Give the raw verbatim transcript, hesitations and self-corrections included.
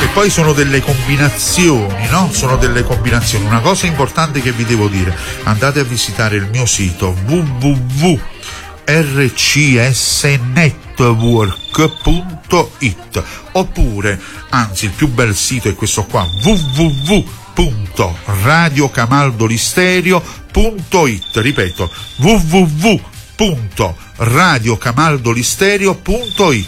poi sono delle combinazioni, no? Sono delle combinazioni. Una cosa importante che vi devo dire: andate a visitare il mio sito w w w punto r c s network punto i t, oppure, anzi, il più bel sito è questo qua, w w w punto radio camaldolisterio punto i t. Ripeto, w w w punto radio camaldolisterio punto i